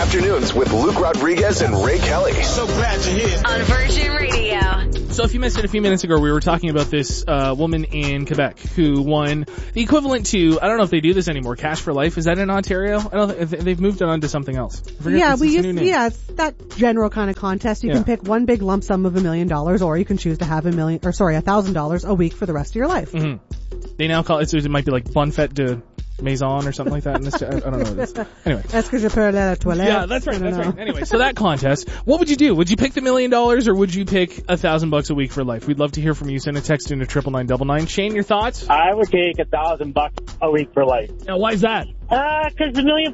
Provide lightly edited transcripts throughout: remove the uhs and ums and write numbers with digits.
Afternoons with Luke Rodriguez and Ray Kelly. So glad you're here. On Virgin Radio. So if you missed it a few minutes ago, we were talking about this woman in Quebec who won the equivalent to, I don't know if they do this anymore, Cash for Life. Is that in Ontario? I don't think they've moved it on to something else. It's that general kind of contest. You can pick one big lump sum of $1 million, or you can choose to have $1,000 a week for the rest of your life. Mm-hmm. They now call it, so it might be like Bonne Fête de Maison or something like that. I don't know what it is. Anyway. That's because you put it at a toilet. Yeah, that's right. Anyway, so that contest, what would you do? Would you pick the $1 million or would you pick $1,000 a week for life? We'd love to hear from you. Send a text into 99999. Shane, your thoughts? I would take $1,000 a week for life. Now, why is that? Because $1 million,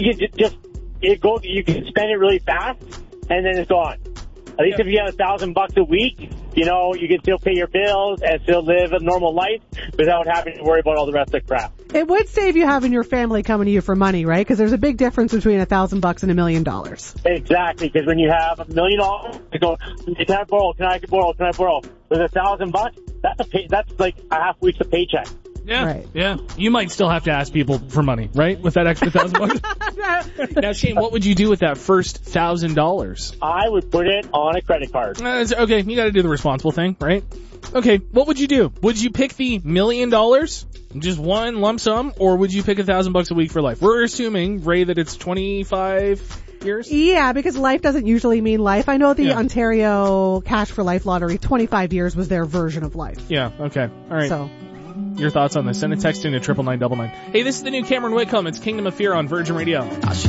you can spend it really fast and then it's gone. At least if you have $1,000 a week, you can still pay your bills and still live a normal life without having to worry about all the rest of the crap. It would save you having your family coming to you for money, right? Because there's a big difference between $1,000 and $1 million. Exactly, because when you have $1 million, you go, can I borrow? Can I borrow? With $1,000, that's like a half week's of paycheck. Yeah, right. Yeah. You might still have to ask people for money, right? With that extra $1,000. Now, Shane, what would you do with that first $1,000? I would put it on a credit card. Okay, you got to do the responsible thing, right? Okay, what would you do? Would you pick the $1 million, just one lump sum, or would you pick $1,000 a week for life? We're assuming, Ray, that it's 25 years. Yeah, because life doesn't usually mean life. I know the Ontario Cash for Life lottery, 25 years was their version of life. Yeah. Okay. All right. So. Your thoughts on this? Send a text into 99999. Hey, this is the new Cameron Whitcomb. It's Kingdom of Fear on Virgin Radio.